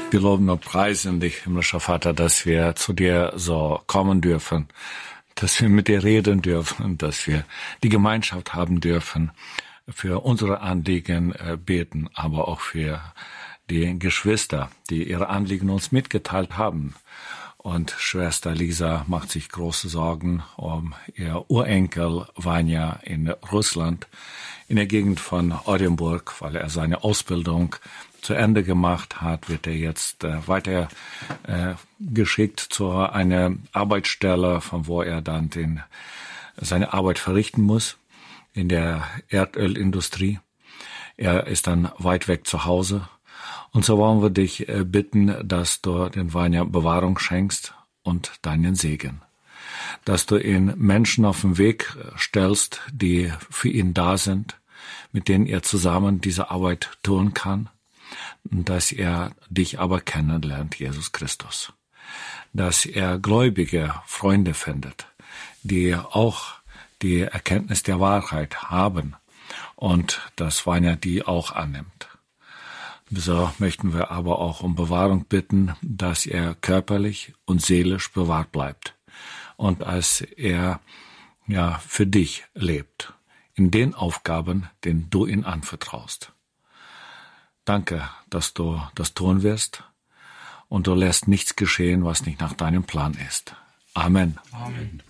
Wir loben und preisen dich, himmlischer Vater, dass wir zu dir so kommen dürfen, dass wir mit dir reden dürfen, dass wir die Gemeinschaft haben dürfen, für unsere Anliegen beten, aber auch für die Geschwister, die ihre Anliegen uns mitgeteilt haben. Und Schwester Lisa macht sich große Sorgen um ihr Urenkel Vanja in Russland, in der Gegend von Oldenburg, weil er seine Ausbildung zu Ende gemacht hat, wird er jetzt weiter geschickt zu einer Arbeitsstelle, von wo er dann seine Arbeit verrichten muss in der Erdölindustrie. Er ist dann weit weg zu Hause. Und so wollen wir dich bitten, dass du den Vanja Bewahrung schenkst und deinen Segen. Dass du ihn Menschen auf den Weg stellst, die für ihn da sind, mit denen er zusammen diese Arbeit tun kann. Dass er dich aber kennenlernt, Jesus Christus. Dass er gläubige Freunde findet, die auch die Erkenntnis der Wahrheit haben und dass Vanja die auch annimmt. So möchten wir aber auch um Bewahrung bitten, dass er körperlich und seelisch bewahrt bleibt und als er für dich lebt, in den Aufgaben, denen du ihn anvertraust. Danke, dass du das tun wirst und du lässt nichts geschehen, was nicht nach deinem Plan ist. Amen. Amen.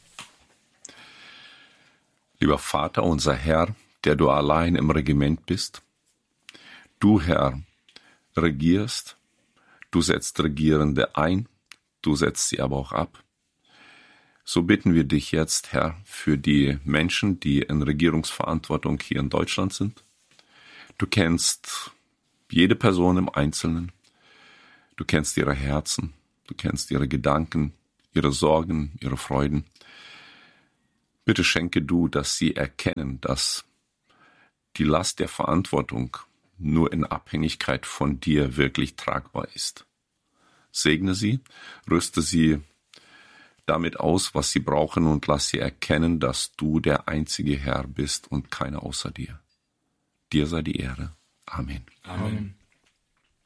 Lieber Vater, unser Herr, der du allein im Regiment bist, du, Herr, regierst, du setzt Regierende ein, du setzt sie aber auch ab. So bitten wir dich jetzt, Herr, für die Menschen, die in Regierungsverantwortung hier in Deutschland sind. Du kennst jede Person im Einzelnen. Du kennst ihre Herzen, du kennst ihre Gedanken, ihre Sorgen, ihre Freuden. Bitte schenke du, dass sie erkennen, dass die Last der Verantwortung nur in Abhängigkeit von dir wirklich tragbar ist. Segne sie, rüste sie damit aus, was sie brauchen und lass sie erkennen, dass du der einzige Herr bist und keiner außer dir. Dir sei die Ehre. Amen. Amen.